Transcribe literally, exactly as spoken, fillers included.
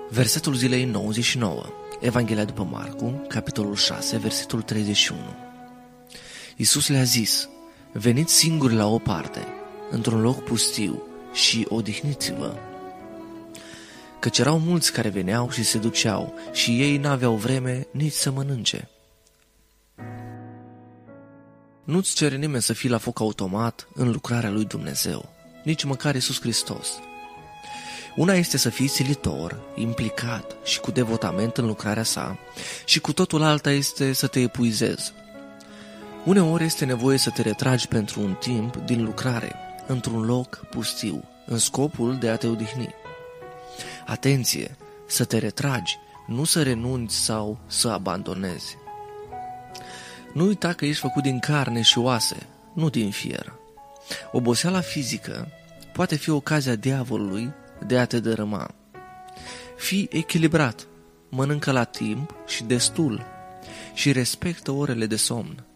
Versetul zilei nouăzeci și nouă, Evanghelia după Marcu, capitolul șase, versetul treizeci și unu. Iisus le-a zis: veniți singuri la o parte, într-un loc pustiu, și odihniți-vă. Căci erau mulți care veneau și se duceau, și ei n-aveau vreme nici să mănânce. Nu-ți cere nimeni să fii la foc automat în lucrarea lui Dumnezeu, nici măcar Iisus Hristos. Una este să fii silitor, implicat și cu devotament în lucrarea sa, și cu totul alta este să te epuizezi. Uneori este nevoie să te retragi pentru un timp din lucrare, într-un loc pustiu, în scopul de a te odihni. Atenție, să te retragi, nu să renunți sau să abandonezi. Nu uita că ești făcut din carne și oase, nu din fier. Oboseala fizică poate fi ocazia diavolului de a te dărâma. Fii echilibrat, mănâncă la timp și destul și respectă orele de somn.